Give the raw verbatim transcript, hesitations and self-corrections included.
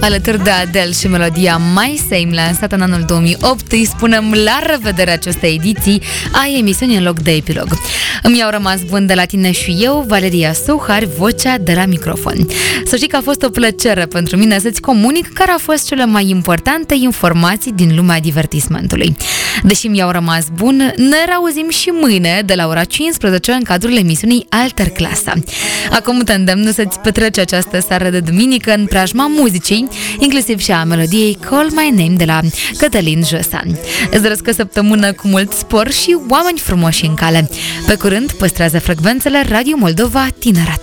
Alături de Adele și melodia My Same, lansată în anul două mii opt, îi spunem la revedere acestei ediții a emisiunii în loc de epilog. Îmi au rămas bun de la tine și eu, Valeria Suhari, vocea de la microfon. Să știi că a fost o plăcere pentru mine să-ți comunic care au fost cele mai importante informații din lumea divertismentului. Deși mi-au rămas bun, ne reauzim și mâine de la ora cincisprezece în cadrul emisiunii Alter Clasa. Acum te îndemn să-ți petreci această seară de duminică în preajma muzicii, inclusiv și a melodiei Call My Name de la Cătălin Josan. Îți doresc o săptămână cu mult spor și oameni frumoși în cale. Pe curând, păstrează frecvențele Radio Moldova Tinerat.